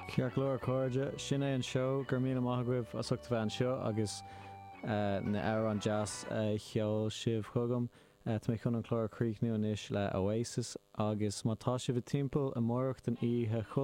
Ceart glór cóide sin é an seo gur míle maithagh as ucht bheith an seo agus na air an jazz cheol sibh chugam tá mé chun an chlór críicniú inis le Oasis agus má tá sibh timpeall a móracht an ihe